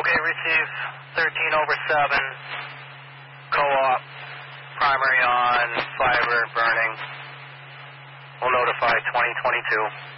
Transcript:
Okay, receive 13 over 7, co-op, primary on, fiber burning. We'll notify 2022.